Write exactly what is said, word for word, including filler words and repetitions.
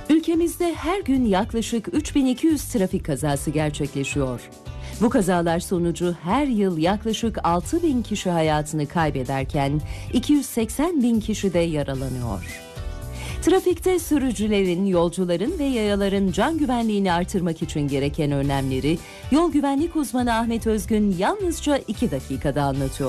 Ülkemizde her gün yaklaşık üç bin iki yüz trafik kazası gerçekleşiyor. Bu kazalar sonucu her yıl yaklaşık altı bin kişi hayatını kaybederken iki yüz seksen bin kişi de yaralanıyor. Trafikte sürücülerin, yolcuların ve yayaların can güvenliğini artırmak için gereken önlemleri yol güvenlik uzmanı Ahmet Özgün yalnızca iki dakikada anlatıyor.